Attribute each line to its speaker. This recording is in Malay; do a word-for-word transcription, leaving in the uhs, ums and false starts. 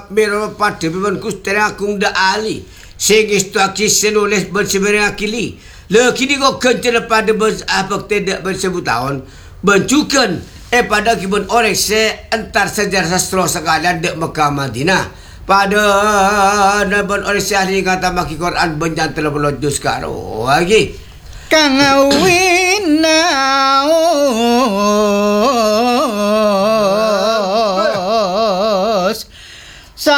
Speaker 1: mero pada biban kustera akung da ali. Segis tu akisen oleh berseberang akili. Le kini kau kencana pada bers apa tidak bersebut tahun. Bencukan eh pada kibun orang se antar sejarah sastra sekalian dek Mekah Madinah. Pada naban orang se ahli kata maki Quran benjan telah belojus karo lagi.
Speaker 2: Kang awi